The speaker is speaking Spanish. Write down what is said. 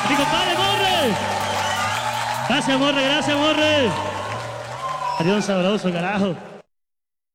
Mi compadre Morre. Gracias, Morre, gracias, Morre. Adiós, sabroso, carajo.